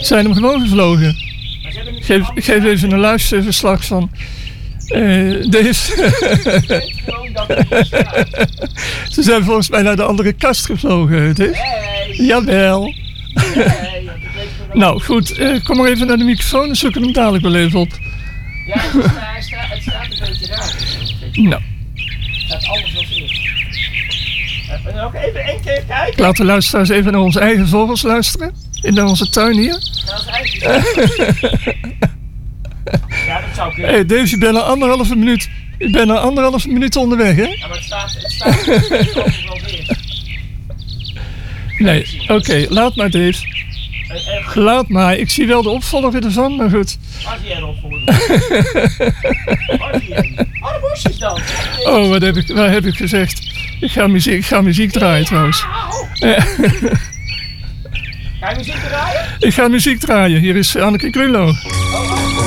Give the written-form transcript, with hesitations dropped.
zijn hem gewoon gevlogen. Maar ze hebben niet Ik geef even een luisterverslag van deze. gewoon dat het niet staat. Ze zijn volgens mij naar de andere kast gevlogen. Dus. Nee, Jawel. nee, want ik weet wel. Nou goed, kom maar even naar de microfoon en zoek hem dadelijk wel even op. Ja, het staat een beetje raar. Nou, Het staat alles wat in. Nog even één keer kijken. laten we luisteraars even naar onze eigen vogels luisteren. In onze tuin hier. Dat is eigenlijk. Ja, dat zou kunnen. Hey Dave, ik ben al 1,5 minuut. Ik ben al 1,5 minuut onderweg, hè? Ja, maar het staat overal weer. Nee, oké, laat maar Dave. Laat maar, ik zie wel de opvolger ervan, maar goed. Waar zie jij erop voor? Waar zie jij? Oh, de bosjes dan. Oh, wat heb ik gezegd? Ik ga muziek draaien trouwens. Ga je muziek draaien? Ik ga muziek draaien, hier is Anneke Grunlo. Oh,